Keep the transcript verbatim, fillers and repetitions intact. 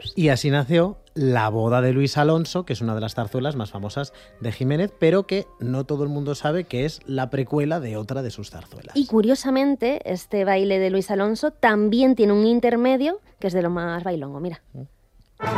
años. Y así nació La boda de Luis Alonso, que es una de las zarzuelas más famosas de Jiménez, pero que no todo el mundo sabe que es la precuela de otra de sus zarzuelas. Y curiosamente, este baile de Luis Alonso también tiene un intermedio que es de lo más bailongo, mira.